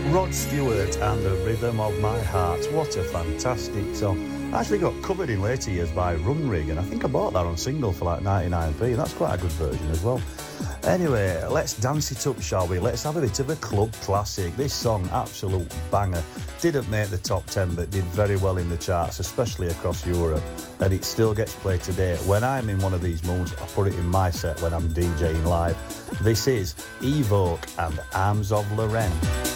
Rod Stewart and The Rhythm of My Heart. What a fantastic song. Actually got covered in later years by Runrig, and I think I bought that on single for like 99p. That's quite a good version as well. Anyway, let's dance it up, shall we? Let's have a bit of a club classic. This song, absolute banger. Didn't make the top 10, but did very well in the charts, especially across Europe. And it still gets played today. When I'm in one of these moods, I put it in my set when I'm DJing live. This is Evoke and Arms of Lorraine.